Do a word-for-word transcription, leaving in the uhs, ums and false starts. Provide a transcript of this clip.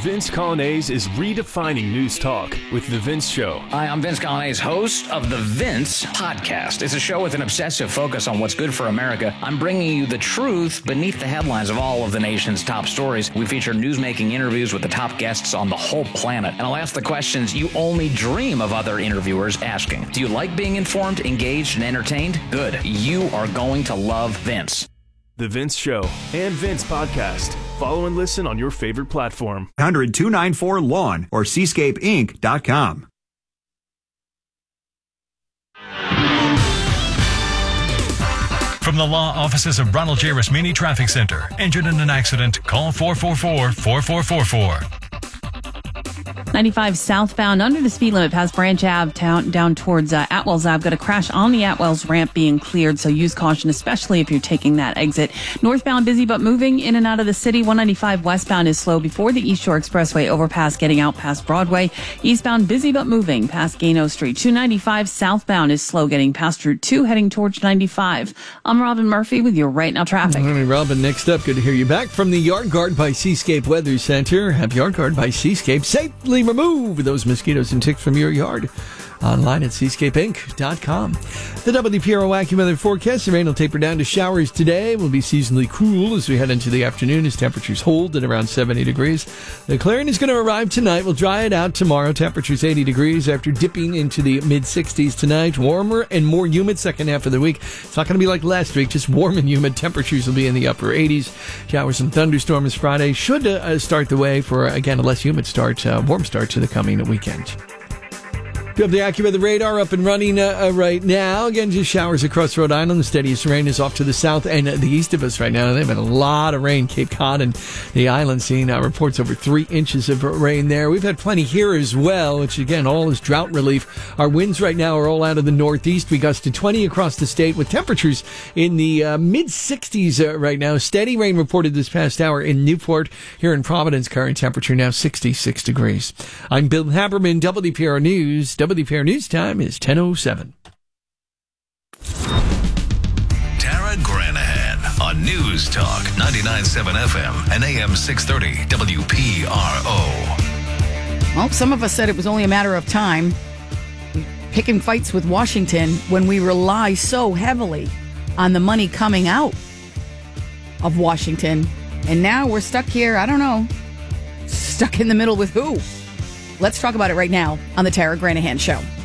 Vince Coglianese is redefining news talk with The Vince Show. Hi, I'm Vince Coglianese, host of The Vince Podcast. It's a show with an obsessive focus on what's good for America. I'm bringing you the truth beneath the headlines of all of the nation's top stories. We feature newsmaking interviews with the top guests on the whole planet. And I'll ask the questions you only dream of other interviewers asking. Do you like being informed, engaged, and entertained? Good. You are going to love Vince. The Vince Show and Vince Podcast. Follow and listen on your favorite platform. one hundred two ninety-four lawn or seascape inc dot com. From the law offices of Ronald J. Rasmini Traffic Center. Injured in an accident? Call four four four, four four four four. ninety-five southbound under the speed limit past Branch Ave down, down towards uh, Atwells Ave. Got a crash on the Atwells ramp being cleared, so use caution, especially if you're taking that exit. Northbound busy but moving in and out of the city. one ninety-five westbound is slow before the East Shore Expressway overpass getting out past Broadway. Eastbound busy but moving past Gano Street. two ninety-five southbound is slow getting past Route two heading towards ninety-five. I'm Robin Murphy with your Right Now Traffic. All right, Robin, next up, good to hear you back from the Yard Guard by Seascape Weather Center. Have Yard Guard by Seascape safely remove those mosquitoes and ticks from your yard. Online at seascape inc dot com. The W P R O AccuWeather forecast. The rain will taper down to showers today. Will be seasonally cool as we head into the afternoon as temperatures hold at around seventy degrees. The clearing is going to arrive tonight. We'll dry it out tomorrow. Temperatures eighty degrees after dipping into the mid sixties tonight. Warmer and more humid second half of the week. It's not going to be like last week, just warm and humid. Temperatures will be in the upper eighties. Showers and thunderstorms Friday should uh, start the way for, again, a less humid start, uh, warm start to the coming weekend. We have the AccuWeather radar up and running uh, right now. Again, just showers across Rhode Island. The steadiest rain is off to the south and the east of us right now. They've had a lot of rain. Cape Cod and the island seeing uh, reports over three inches of rain there. We've had plenty here as well, which again, all is drought relief. Our winds right now are all out of the northeast. We gusted twenty across the state with temperatures in the uh, mid sixties uh, right now. Steady rain reported this past hour in Newport. Here in Providence, current temperature now sixty-six degrees. I'm Bill Haberman, W P R News. W P R News time is ten oh seven. Tara Granahan on News Talk ninety-nine point seven F M and A M six thirty W P R O. Well, some of us said it was only a matter of time. Picking fights with Washington when we rely so heavily on the money coming out of Washington. And now we're stuck here, I don't know, stuck in the middle with who? Let's talk about it right now on the Tara Granahan Show.